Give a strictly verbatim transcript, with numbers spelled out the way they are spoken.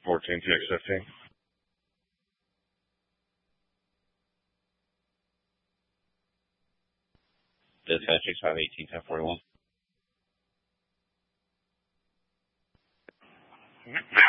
fourteen T X fifteen. Dispatch six five eighteen ten forty one.